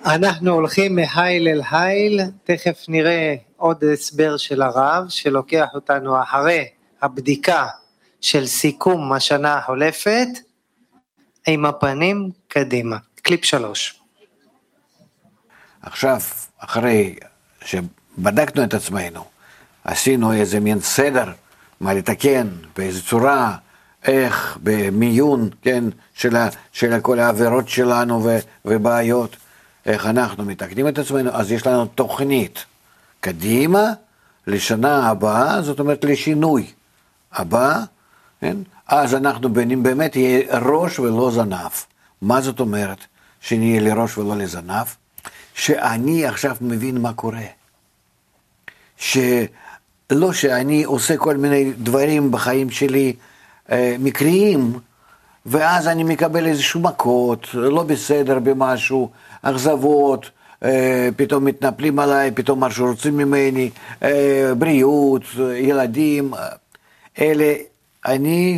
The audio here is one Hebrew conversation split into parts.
אנחנו הולכים מהיל אל היל, תכף נראה עוד הסבר של הרב, שלוקח אותנו אחרי הבדיקה של סיכום השנה החולפת, עם הפנים קדימה. קליפ 3. עכשיו, אחרי שבדקנו את עצמנו, עשינו איזה מין סדר, מה לתקן, באיזה צורה, איך, במיון, כן, של כל העבירות שלנו ובעיות, איך אנחנו מתקנים את עצמנו, אז יש לנו תוכנית קדימה לשנה הבאה, זאת אומרת לשינוי הבא, כן? אז אנחנו באמת יהיה ראש ולא זנב. מה זאת אומרת שנהיה לראש ולא לזנב? שאני עכשיו מבין מה קורה. שלא שאני עושה כל מיני דברים בחיים שלי מקריים, ואז אני מקבל איזשהו מכות, לא בסדר במשהו, אכזבות, פתאום מתנפלים עליי, פתאום משהו רוצים ממני, בריאות, ילדים, אלה, אני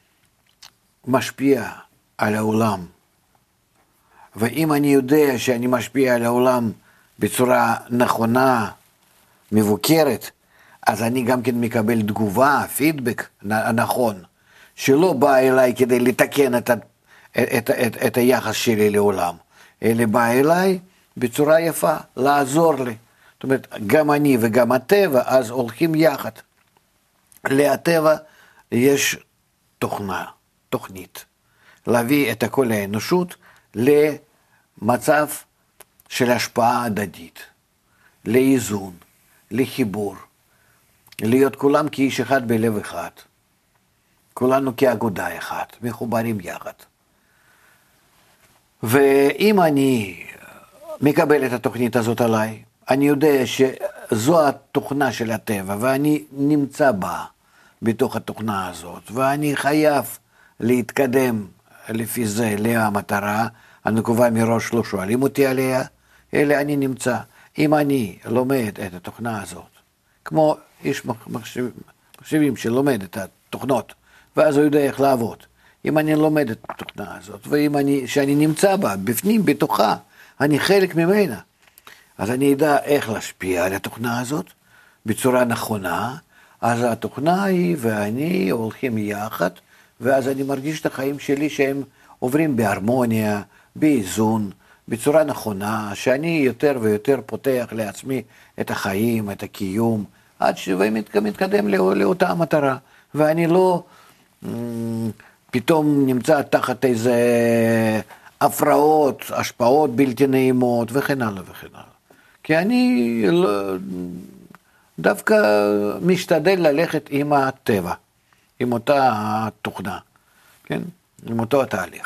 משפיע על העולם. ואם אני יודע שאני משפיע על העולם בצורה נכונה, מבוקרת, אז אני גם כן מקבל תגובה, פידבק הנכון, שלא בא אליי כדי לתקן את היחס שלי לעולם, אלא בא אליי בצורה יפה, לעזור לי. זאת אומרת, גם אני וגם הטבע, אז הולכים יחד. לטבע יש תוכנית, להביא את כל האנושות למצב של השפעה הדדית, לאיזון, לחיבור, להיות כולם כאיש אחד בלב אחד, כולנו כאגודה אחת, מחוברים יחד. ואם אני מקבל את התוכנית הזאת עליי, אני יודע שזו התוכנה של הטבע, ואני נמצא בה בתוך התוכנה הזאת, ואני חייב להתקדם לפי זה למטרה, הנקובה מראש לא שואלים אותי עליה, אלא אני נמצא. אם אני לומד את התוכנה הזאת, כמו איש מחשבים שלומד את התוכנות, ואז הוא יודע איך לעבוד. אם אני לומד את התוכנה הזאת, שאני נמצא בה, בפנים, בתוכה, אני חלק ממנה, אז אני אדע איך להשפיע על התוכנה הזאת בצורה נכונה, אז התוכנה היא ואני הולכים יחד, ואז אני מרגיש את החיים שלי שהם עוברים בהרמוניה, באיזון, בצורה נכונה, שאני יותר ויותר פותח לעצמי את החיים, את הקיום, עד שמתקדם לאותה המטרה, ואני לא פתאום נמצא תחת איזה הפרעות, השפעות בלתי נעימות וכן הלאה וכן הלאה. כי אני דווקא משתדל ללכת עם הטבע, עם אותה תוכנה, כן? עם אותו התהליך.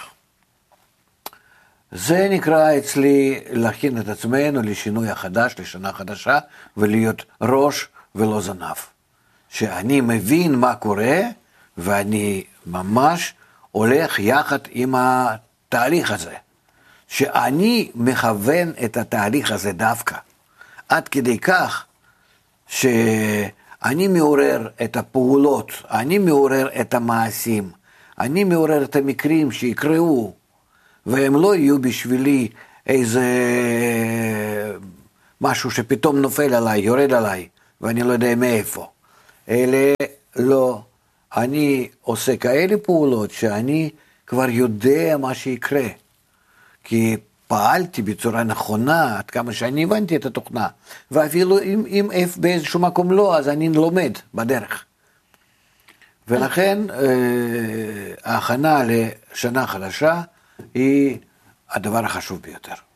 זה נקרא אצלי להכין את עצמנו לשינוי החדש, לשנה חדשה, ולהיות ראש ולא זנב. שאני מבין מה קורה, ואני ממש הולך יחד עם התהליך הזה. שאני מכוון את התהליך הזה דווקא. עד כדי כך שאני מעורר את הפעולות, אני מעורר את המעשים, אני מעורר את המקרים שיקראו, והם לא יהיו בשבילי איזה משהו שפתאום נופל עליי, יורד עליי, ואני לא יודע מאיפה. אלה לא, אני עושה כאלה פעולות שאני כבר יודע מה שיקרה, כי פעלתי בצורה נכונה, עד כמה שאני הבנתי את התוכנה, ואפילו אם באיזשהו מקום לא, אז אני לומד בדרך. ולכן ההכנה לשנה חדשה היא הדבר החשוב ביותר.